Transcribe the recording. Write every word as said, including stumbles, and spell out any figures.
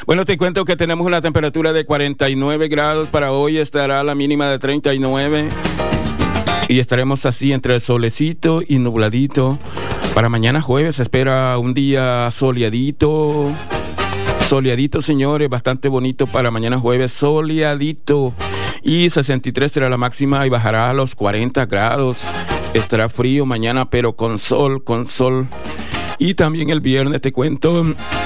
Bueno, te cuento que tenemos una temperatura de cuarenta y nueve grados. Para hoy estará la mínima de treinta y nueve. Y estaremos así entre el solecito y nubladito. Para mañana jueves se espera un día soleadito. Soleadito, señores, bastante bonito para mañana jueves, soleadito. Y sesenta y tres será la máxima y bajará a los cuarenta grados. Estará frío mañana, pero con sol, con sol. Y también el viernes, te cuento,